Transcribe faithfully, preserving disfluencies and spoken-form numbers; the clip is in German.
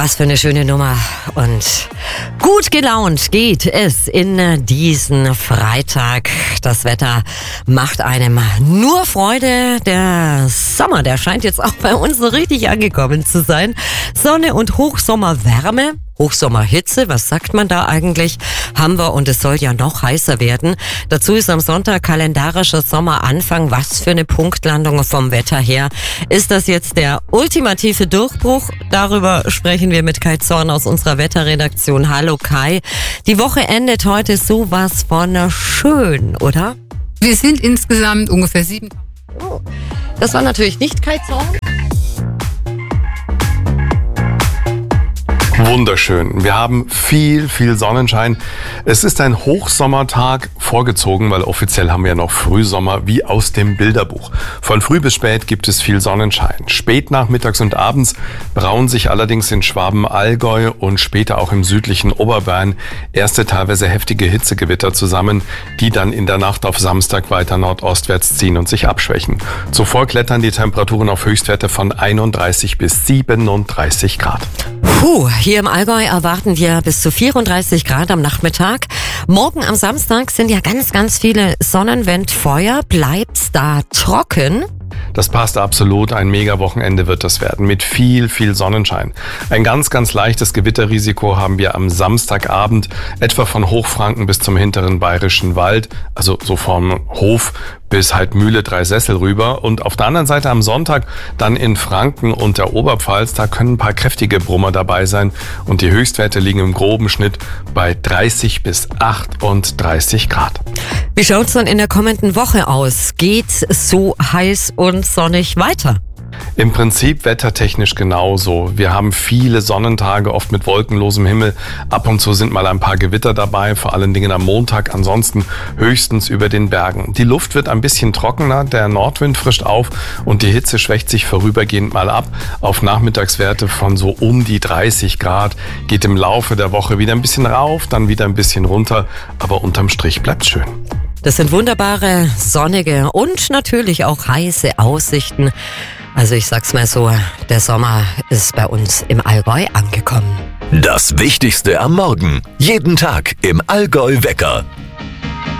was für eine schöne Nummer. Und gut gelaunt geht es in diesen Freitag. Das Wetter macht einem nur Freude. Der Sommer, der scheint jetzt auch bei uns so richtig angekommen zu sein. Sonne und Hochsommerwärme. Hochsommerhitze, was sagt man da eigentlich, haben wir, und es soll ja noch heißer werden. Dazu ist am Sonntag kalendarischer Sommeranfang. Was für eine Punktlandung vom Wetter her. Ist das jetzt der ultimative Durchbruch? Darüber sprechen wir mit Kai Zorn aus unserer Wetterredaktion. Hallo Kai. Die Woche endet heute sowas von schön, oder? Wir sind insgesamt ungefähr sieben. Oh, das war natürlich nicht Kai Zorn. Wunderschön. Wir haben viel, viel Sonnenschein. Es ist ein Hochsommertag, vorgezogen, weil offiziell haben wir ja noch Frühsommer wie aus dem Bilderbuch. Von früh bis spät gibt es viel Sonnenschein. Spät nachmittags und abends brauen sich allerdings in Schwaben-Allgäu und später auch im südlichen Oberbayern erste teilweise heftige Hitzegewitter zusammen, die dann in der Nacht auf Samstag weiter nordostwärts ziehen und sich abschwächen. Zuvor klettern die Temperaturen auf Höchstwerte von einunddreißig bis siebenunddreißig Grad. Puh, hier im Allgäu erwarten wir bis zu vierunddreißig Grad am Nachmittag. Morgen am Samstag sind ja ganz, ganz viele Sonnenwendfeuer. Bleibt's da trocken? Das passt absolut. Ein Mega-Wochenende wird das werden mit viel, viel Sonnenschein. Ein ganz, ganz leichtes Gewitterrisiko haben wir am Samstagabend, etwa von Hochfranken bis zum hinteren Bayerischen Wald, also so vom Hof bis halt Mühle Dreisessel rüber. Und auf der anderen Seite am Sonntag dann in Franken und der Oberpfalz, da können ein paar kräftige Brummer dabei sein. Und die Höchstwerte liegen im groben Schnitt bei dreißig bis achtunddreißig Grad. Wie schaut's dann in der kommenden Woche aus? Geht's so heiß und sonnig weiter? Im Prinzip wettertechnisch genauso. Wir haben viele Sonnentage, oft mit wolkenlosem Himmel. Ab und zu sind mal ein paar Gewitter dabei, vor allen Dingen am Montag, ansonsten höchstens über den Bergen. Die Luft wird ein bisschen trockener, der Nordwind frischt auf und die Hitze schwächt sich vorübergehend mal ab. Auf Nachmittagswerte von so um die dreißig Grad, geht im Laufe der Woche wieder ein bisschen rauf, dann wieder ein bisschen runter, aber unterm Strich bleibt's schön. Das sind wunderbare, sonnige und natürlich auch heiße Aussichten. Also ich sag's mal so, der Sommer ist bei uns im Allgäu angekommen. Das Wichtigste am Morgen. Jeden Tag im Allgäu Wecker.